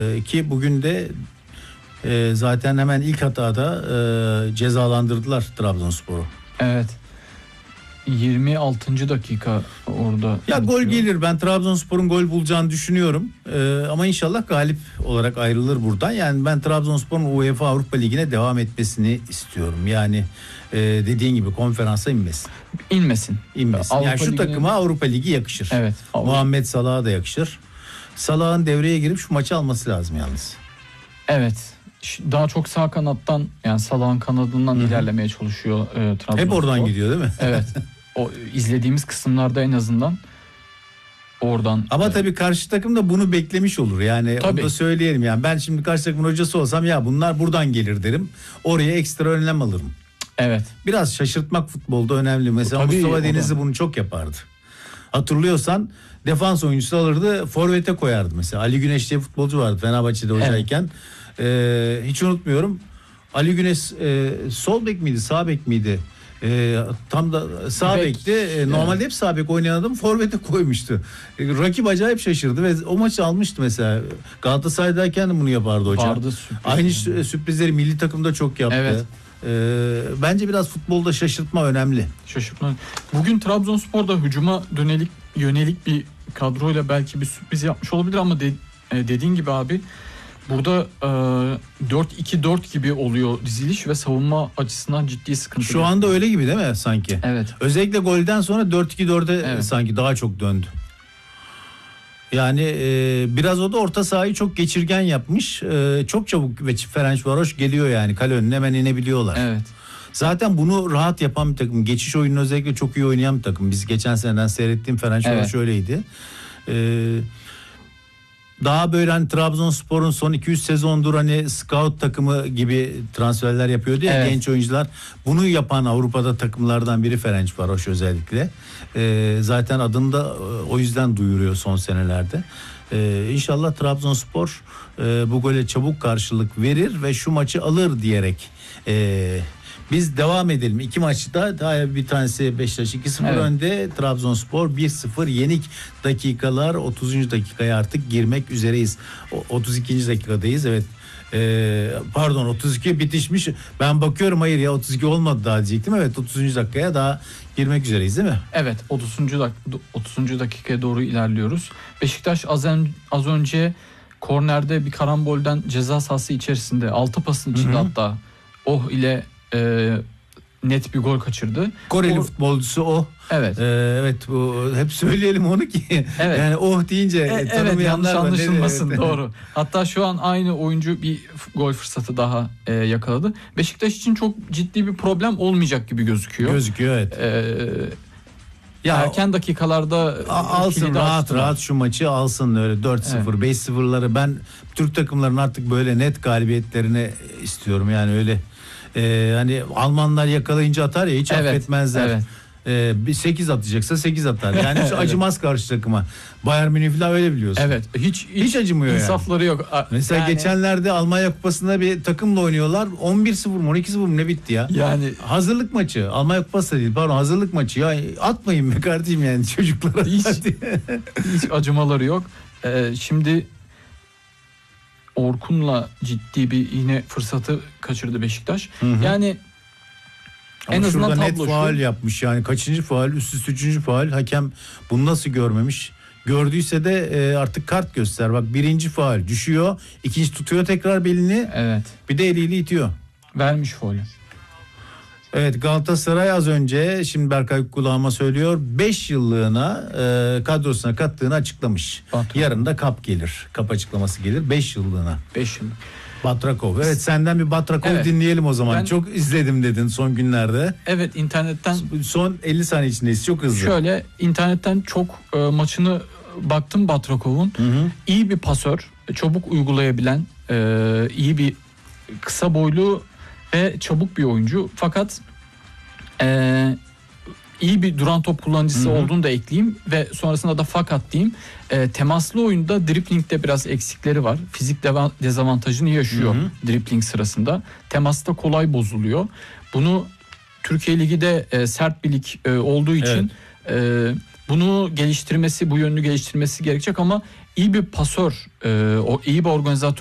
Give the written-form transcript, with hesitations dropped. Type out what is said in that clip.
Ki bugün de zaten hemen ilk hatada cezalandırdılar Trabzonspor'u. Evet. 26. dakika orada. Ya gol gelir, ben Trabzonspor'un gol bulacağını düşünüyorum. Ama inşallah galip olarak ayrılır buradan. Yani ben Trabzonspor'un UEFA Avrupa Ligi'ne devam etmesini istiyorum. Yani dediğin gibi konferansa inmesin. Yani şu takıma Avrupa Ligi yakışır. Evet. Muhammed Salah'a da yakışır. Salah'ın devreye girip şu maçı alması lazım yalnız. Evet. Daha çok sağ kanattan, yani Salah'ın kanadından ilerlemeye çalışıyor Trabzonspor. Hep oradan gidiyor değil mi? Evet. O izlediğimiz kısımlarda en azından oradan. Ama tabii karşı takım da bunu beklemiş olur. Yani tabii. Onu da söyleyelim. Yani ben şimdi karşı takımın hocası olsam ya bunlar buradan gelir derim. Oraya ekstra önlem alırım. Evet. Biraz şaşırtmak futbolda önemli. Mesela tabii, Mustafa Denizli bunu çok yapardı. Hatırlıyorsan defans oyuncusu alırdı, forvete koyardı mesela. Ali Güneş diye futbolcu vardı Fenerbahçe'de hocayken. Hiç unutmuyorum. Ali Güneş sol bek miydi, sağ bek miydi? Tam da sağ bekti. Normalde hep sağ bek oynayan adam forvete koymuştu. Rakip acayip şaşırdı ve o maçı almıştı mesela. Galatasaray'dayken de bunu yapardı hocam. Aynı sürprizleri milli takımda çok yaptı. Evet. Bence biraz futbolda şaşırtma önemli. Şaşırtma. Bugün Trabzonspor'da hücuma yönelik bir kadroyla belki bir sürpriz yapmış olabilir ama dediğin gibi abi, burada 4-2-4 gibi oluyor diziliş ve savunma açısından ciddi sıkıntı. Şu anda öyle gibi değil mi sanki? Evet. Özellikle golden sonra 4-2-4'e sanki daha çok döndü. Yani biraz o da orta sahayı çok geçirgen yapmış. Çok çabuk ve Ferencvaroş geliyor yani. Kale önüne hemen inebiliyorlar. Evet. Zaten bunu rahat yapan bir takım. Geçiş oyununu özellikle çok iyi oynayan bir takım. Biz geçen seneden seyrettiğim Ferencvaroş öyleydi. Daha böyle hani Trabzonspor'un son 2-3 sezondur hani scout takımı gibi transferler yapıyordu ya genç oyuncular. Bunu yapan Avrupa'da takımlardan biri Ferencvaroş özellikle. Zaten adını da o yüzden duyuruyor son senelerde. İnşallah Trabzonspor bu gole çabuk karşılık verir ve şu maçı alır diyerek biz devam edelim. 2 maçta daha bir tanesi Beşiktaş 2-0 önde. Trabzonspor 1-0 yenik dakikalar. 30. dakikaya artık girmek üzereyiz. 32. dakikadayız. Evet. Pardon 32 bitişmiş. Ben bakıyorum hayır ya 32 olmadı daha diyecektim. Evet 30. dakikaya daha girmek üzereyiz değil mi? Evet 30. dakikaya doğru ilerliyoruz. Beşiktaş az önce kornerde bir karambolden ceza sahası içerisinde 6 pasın içinde hatta ile net bir gol kaçırdı. Koreli futbolcusu o. Evet. Evet bu hep söyleyelim onu ki. Evet. Yani deyince yanlış anlaşılmasın. Doğru. Hatta şu an aynı oyuncu bir gol fırsatı daha yakaladı. Beşiktaş için çok ciddi bir problem olmayacak gibi gözüküyor. Gözüküyor evet. Erken dakikalarda alsın rahat şu maçı alsın öyle 4-0 5-0'ları ben Türk takımlarının artık böyle net galibiyetlerini istiyorum yani öyle. Hani Almanlar yakalayınca atar ya hiç affetmezler. Bir 8 atacaksa 8 atar. Yani hiç acımaz karşı takıma. Bayern Münih falan öyle biliyorsun. Evet. Hiç acımıyor insafları yani. yok. Mesela geçenlerde Almanya Kupası'nda bir takımla oynuyorlar. 11-0 mı 12-0 mı ne bitti ya? Yani hazırlık maçı. Almanya Kupası değil pardon hazırlık maçı. Ya atmayın be kardeşim yani çocuklara. Hiç acımaları yok. Şimdi Orkun'la ciddi bir yine fırsatı kaçırdı Beşiktaş. Yani ama en azından net faul yapmış yani kaçıncı faul üst üste 3. faul hakem bunu nasıl görmemiş gördüyse de artık kart göster bak 1. faul düşüyor 2. tutuyor tekrar belini bir de eliyle itiyor vermiş faulü. Evet Galatasaray az önce şimdi Berkay kulağıma söylüyor 5 yıllığına kadrosuna kattığını açıklamış. Yarın da kap gelir. Kap açıklaması gelir 5 yıllığına. 5 yıllık. Batrakov. Evet senden bir Batrakov dinleyelim o zaman. Çok izledim dedin son günlerde. Evet internetten. Son 50 saniye içindeyiz çok hızlı. Şöyle internetten çok maçını baktım Batrakov'un. İyi bir pasör, çabuk uygulayabilen, iyi bir kısa boylu ve çabuk bir oyuncu. Fakat iyi bir duran top kullanıcısı olduğunu da ekleyeyim ve sonrasında da fakat diyeyim. Temaslı oyunda driplingde biraz eksikleri var. Fizik dezavantajını yaşıyor dripling sırasında. Temasta kolay bozuluyor. Bunu Türkiye Ligi de sert bir lig olduğu için bunu geliştirmesi, bu yönünü geliştirmesi gerekecek ama iyi bir pasör, o iyi bir organizatör